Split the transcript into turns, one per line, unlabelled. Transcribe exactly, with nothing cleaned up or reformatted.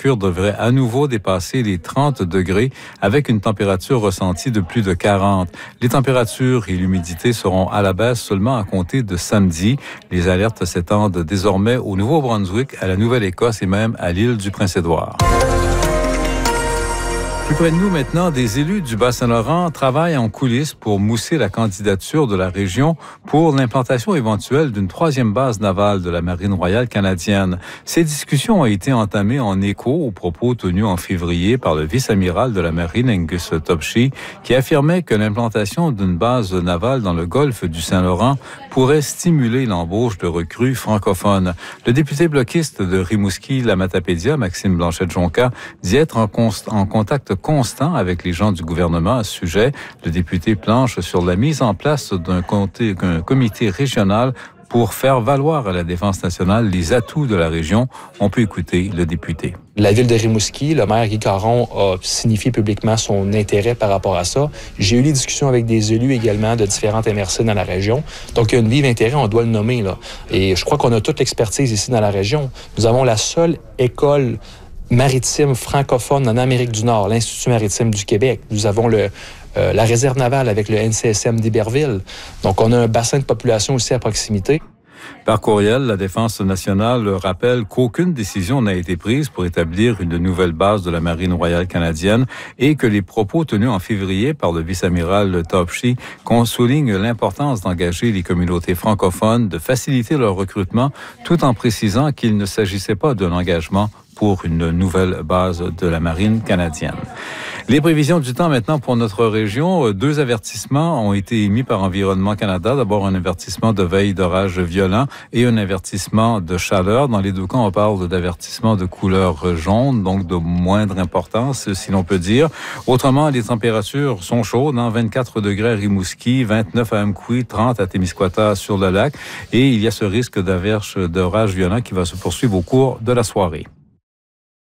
mercure devrait à nouveau dépasser les trente degrés avec une température ressentie de plus de quarante. Les températures et l'humidité seront à la baisse seulement à compter de samedi. Les alertes s'étendent désormais au Nouveau-Brunswick, à la Nouvelle-Écosse et même à l'île du Prince-Édouard. Plus près de nous maintenant, des élus du Bas-Saint-Laurent travaillent en coulisses pour mousser la candidature de la région pour l'implantation éventuelle d'une troisième base navale de la Marine royale canadienne. Ces discussions ont été entamées en écho aux propos tenus en février par le vice-amiral de la Marine, Angus Topshee, qui affirmait que l'implantation d'une base navale dans le golfe du Saint-Laurent pourrait stimuler l'embauche de recrues francophones. Le député bloquiste de Rimouski, la Matapédia, Maxime Blanchette-Jonca, dit être en, const- en contact constant avec les gens du gouvernement à ce sujet. Le député planche sur la mise en place d'un comité, un comité régional pour faire valoir à la Défense nationale les atouts de la région. On peut écouter le député.
La ville de Rimouski, le maire Guy Caron a signifié publiquement son intérêt par rapport à ça. J'ai eu des discussions avec des élus également de différentes M R C dans la région. Donc, il y a une vive intérêt, on doit le nommer, là. Et je crois qu'on a toute l'expertise ici dans la région. Nous avons la seule école maritime francophone en Amérique du Nord, l'Institut maritime du Québec. Nous avons le, euh, la réserve navale avec le N C S M d'Iberville. Donc, on a un bassin de population aussi à proximité.
Par courriel, la Défense nationale rappelle qu'aucune décision n'a été prise pour établir une nouvelle base de la Marine royale canadienne et que les propos tenus en février par le vice-amiral Topshee soulignent l'importance d'engager les communautés francophones, de faciliter leur recrutement, tout en précisant qu'il ne s'agissait pas d'un engagement pour une nouvelle base de la Marine canadienne. Les prévisions du temps maintenant pour notre région. Deux avertissements ont été émis par Environnement Canada. D'abord, un avertissement de veille d'orage violent et un avertissement de chaleur. Dans les deux cas, on parle d'avertissement de couleur jaune, donc de moindre importance, si l'on peut dire. Autrement, les températures sont chaudes, hein, vingt-quatre degrés à Rimouski, vingt-neuf à Amqui, trente à Témiscouata sur le lac. Et il y a ce risque d'averse d'orage violent qui va se poursuivre au cours de la soirée.